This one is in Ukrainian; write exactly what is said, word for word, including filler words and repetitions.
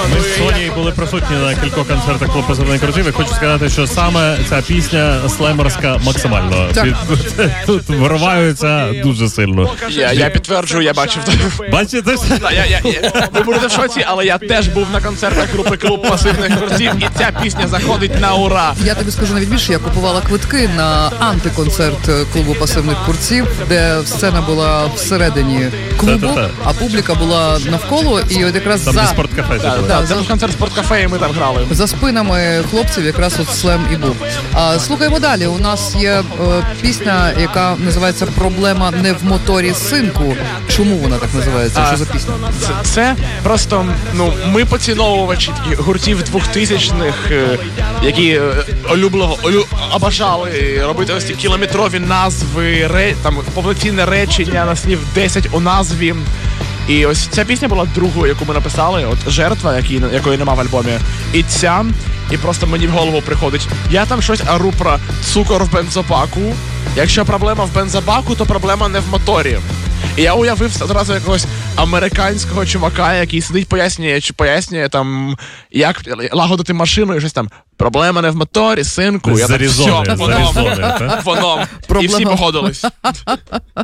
Ми з Сонією були присутні на кількох концертах «Клуб позивний крутів». І хочу сказати, що саме ця пісня слемерська максимально. Тут вириваються дуже сильно. Я, я підтверджую, я бачив. Бачите? Да, я, я, я, ви будете в шоці, але я теж був на концертах групи «Клуб пасивних крутів», і ця пісня заходить на ура. Я тобі скажу навіть більше, я купувала квитки на антиконцерт клубу пасивних курців, де сцена була всередині клубу, Та-та-та. а публіка була навколо, і от якраз Там за, де спорткафе. Да, типу. да, за- це був концерт спорткафе, і ми там грали. за спинами хлопців якраз от слем і був. А, слухаємо далі. У нас є е, пісня, яка називається «Проблема не в моторі, синку». Чому вона так називається? А, Що за пісня? Це, це просто, ну, ми поціновувачі таких гуртів двохтисячних, е, які е, улюбливо, улю, обожали робити ось ці кілометрові назви, ре, там, повноцінне речення на слів десять у назві. І ось ця пісня була другою, яку ми написали, от «Жертва», якої, якої нема в альбомі. І ця, і просто мені в голову приходить, я там щось ору про цукор в бензобаку. Якщо проблема в бензобаку, то проблема не в моторі. І я уявив одразу якогось американського чувака, який сидить, пояснює, чи пояснює там, як лагодити машину і щось там. Проблема не в моторі, синку. Я так, Зарізони, все, воно, зарізони, та? воно. І Проблема- всі погодились.